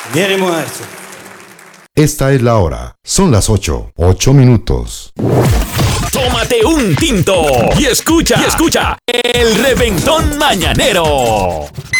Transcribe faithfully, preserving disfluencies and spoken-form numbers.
Viene muerto. Esta es la hora. Son las ocho. Ocho minutos. Tómate un tinto y escucha, y escucha el Reventón Mañanero.